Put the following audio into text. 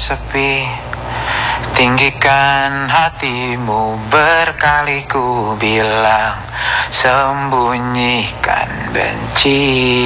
sepi. Tinggikan hatimu, berkali ku bilang, sembunyikan benci.